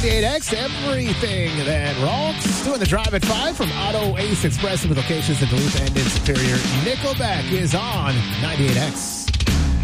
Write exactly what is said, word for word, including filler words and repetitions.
ninety-eight X, everything that rocks. Doing the drive at five from Auto Ace Express with locations in Duluth and in Superior. Nickelback is on ninety-eight X.